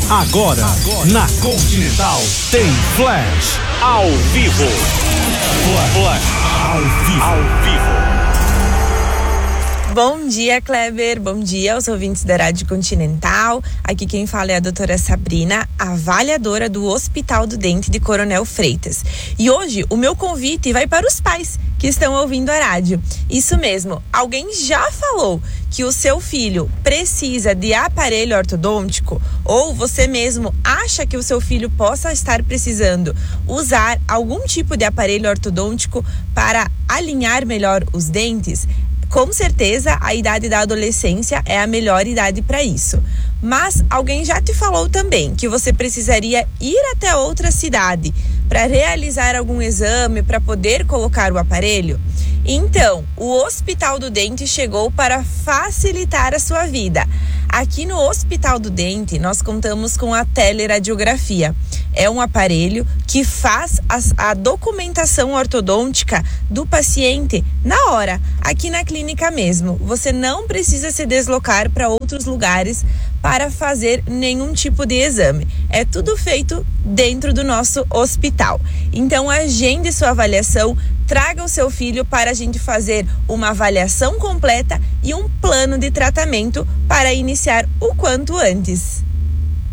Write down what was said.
Agora, na Continental, tem Flash ao vivo. Flash ao vivo. Bom dia, Kleber. Bom dia aos ouvintes da Rádio Continental. Aqui quem fala é a doutora Sabrina, avaliadora do Hospital do Dente de Coronel Freitas. E hoje o meu convite vai para os pais que estão ouvindo a rádio. Isso mesmo, alguém já falou que o seu filho precisa de aparelho ortodôntico, ou você mesmo acha que o seu filho possa estar precisando usar algum tipo de aparelho ortodôntico para alinhar melhor os dentes? Com certeza, a idade da adolescência é a melhor idade para isso. Mas alguém já te falou também que você precisaria ir até outra cidade para realizar algum exame para poder colocar o aparelho? Então, o Hospital do Dente chegou para facilitar a sua vida. Aqui no Hospital do Dente, nós contamos com a teleradiografia. É um aparelho que faz a documentação ortodôntica do paciente na hora, aqui na clínica mesmo. Você não precisa se deslocar para outros lugares para fazer nenhum tipo de exame. É tudo feito dentro do nosso hospital. Então, agende sua avaliação, traga o seu filho para a gente fazer uma avaliação completa e um plano de tratamento para iniciar o quanto antes.